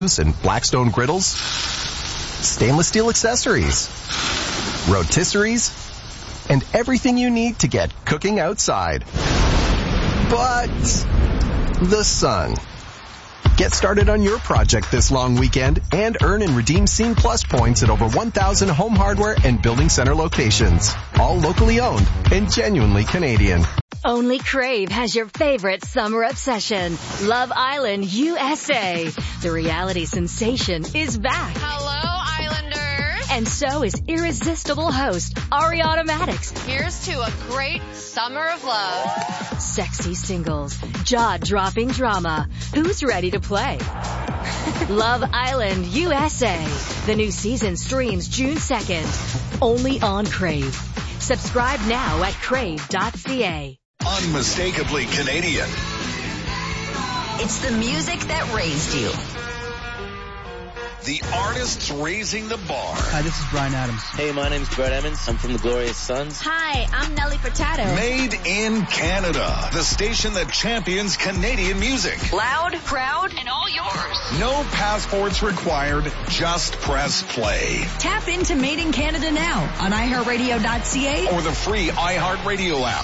and Blackstone griddles, stainless steel accessories, rotisseries, and everything you need to get cooking outside. But the sun. Get started on your project this long weekend and earn and redeem Scene Plus points at over 1,000 Home Hardware and Building Center locations. All locally owned and genuinely Canadian. Only Crave has your favorite summer obsession. Love Island USA. The reality sensation is back. Hello, Islanders. And so is irresistible host Ariana Madix. Here's to a great summer of love. Sexy singles, jaw-dropping drama. Who's ready to play? Love Island USA. The new season streams June 2nd. Only on Crave. Subscribe now at crave.ca. Unmistakably Canadian. It's the music that raised you. The artists raising the bar. Hi, this is Bryan Adams. Hey, my name's Brett Emmons. I'm from the Glorious Sons. Hi, I'm Nelly Furtado. Made in Canada. The station that champions Canadian music. Loud, proud, and all yours. No passports required. Just press play. Tap into Made in Canada now on iHeartRadio.ca or the free iHeartRadio app.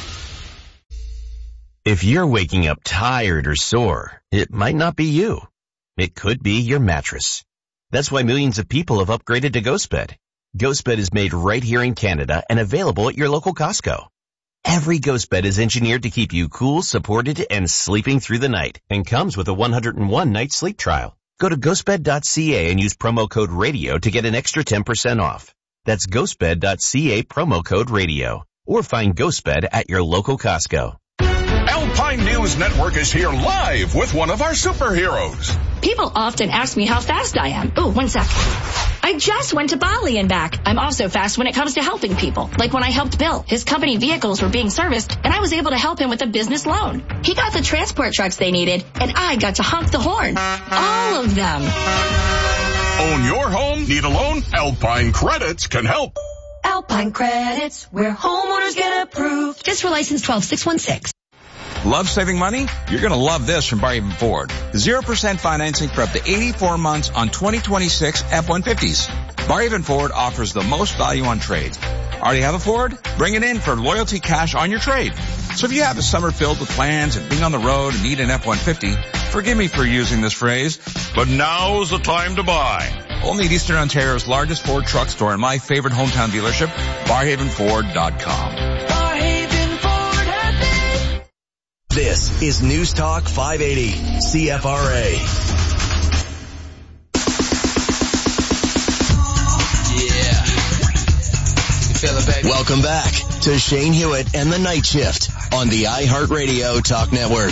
If you're waking up tired or sore, it might not be you. It could be your mattress. That's why millions of people have upgraded to GhostBed. GhostBed is made right here in Canada and available at your local Costco. Every GhostBed is engineered to keep you cool, supported, and sleeping through the night, and comes with a 101-night sleep trial. Go to ghostbed.ca and use promo code RADIO to get an extra 10% off. That's ghostbed.ca promo code RADIO. Or find GhostBed at your local Costco. Alpine News Network is here live with one of our superheroes. People often ask me how fast I am. Oh, 1 sec. I just went to Bali and back. I'm also fast when it comes to helping people. Like when I helped Bill. His company vehicles were being serviced, and I was able to help him with a business loan. He got the transport trucks they needed, and I got to honk the horn. All of them. Own your home? Need a loan? Alpine Credits can help. Alpine Credits, where homeowners get approved. Just for license 12616. Love saving money? You're going to love this from Barhaven Ford. 0% financing for up to 84 months on 2026 F-150s. Barhaven Ford offers the most value on trades. Already have a Ford? Bring it in for loyalty cash on your trade. So if you have a summer filled with plans and being on the road and need an F-150, forgive me for using this phrase, but now's the time to buy. Only at Eastern Ontario's largest Ford truck store and my favorite hometown dealership, barhavenford.com. This is News Talk 580, CFRA. Yeah. Welcome back to Shane Hewitt and the Night Shift on the iHeartRadio Talk Network.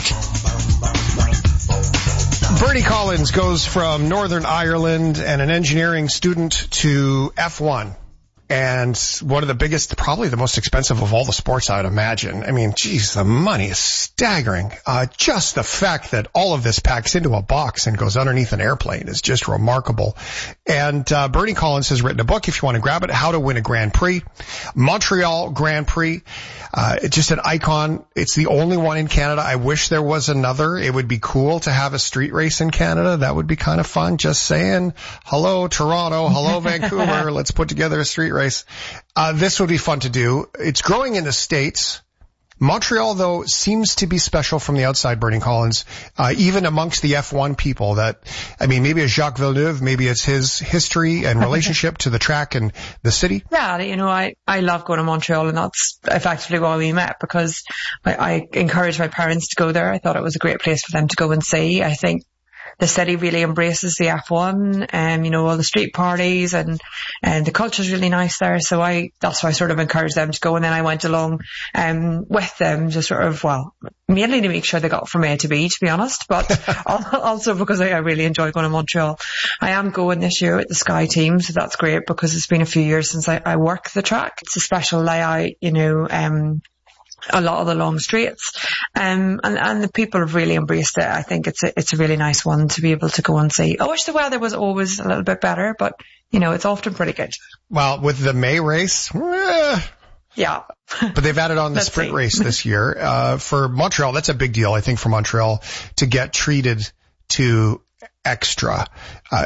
Bernie Collins goes from Northern Ireland and an engineering student to F1. And one of the biggest, probably the most expensive of all the sports, I'd imagine. I mean, geez, the money is staggering. Just the fact that all of this packs into a box and goes underneath an airplane is just remarkable. And Bernie Collins has written a book, if you want to grab it, How to Win a Grand Prix. Montreal Grand Prix. It's just an icon. It's the only one in Canada. I wish there was another. It would be cool to have a street race in Canada. That would be kind of fun. Just saying, hello, Toronto. Hello, Vancouver. Let's put together a street race. This would be fun to do. It's growing in the States. Montreal, though, seems to be special from the outside, Bernie Collins, even amongst the F1 people that, I mean, maybe it's Jacques Villeneuve, maybe it's his history and relationship to the track and the city. Yeah, you know, I love going to Montreal, and that's effectively why we met, because I encouraged my parents to go there. I thought it was a great place for them to go and see. I think the city really embraces the F1, you know, all the street parties and the culture's really nice there. So that's why I sort of encouraged them to go. And then I went along, with them to sort of, well, mainly to make sure they got from A to B, to be honest, but also because I really enjoy going to Montreal. I am going this year with the Sky team, so that's great because it's been a few years since I worked the track. It's a special layout, you know, a lot of the long straights, and the people have really embraced it. I think it's a really nice one to be able to go and see. I wish the weather was always a little bit better, but you know, it's often pretty good. Well, with the May race, yeah. But they've added on the sprint race this year. For Montreal, that's a big deal, I think, for Montreal to get treated to extra.